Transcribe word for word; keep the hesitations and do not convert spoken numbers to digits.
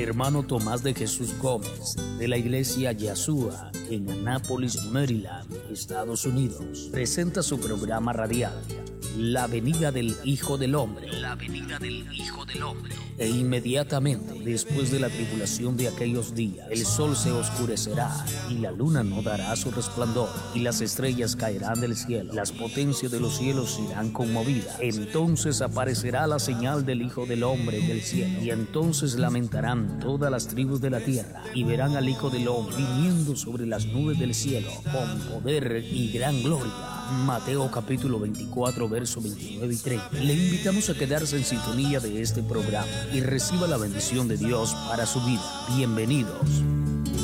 hermano Tomás de Jesús Gómez, de la iglesia Yahshua, en Annapolis, Maryland, Estados Unidos, presenta su programa radial, La venida del Hijo del Hombre. La venida del Hijo del Hombre. E inmediatamente después de la tribulación de aquellos días, el sol se oscurecerá y la luna no dará su resplandor y las estrellas caerán del cielo. Las potencias de los cielos serán conmovidas. Entonces aparecerá la señal del Hijo del Hombre en el cielo, y entonces lamentarán todas las tribus de la tierra y verán al Hijo del Hombre viniendo sobre las nubes del cielo con poder y gran gloria. Mateo capítulo veinticuatro, verso veintinueve y treinta. Le invitamos a quedarse en sintonía de este programa y reciba la bendición de Dios para su vida. Bienvenidos.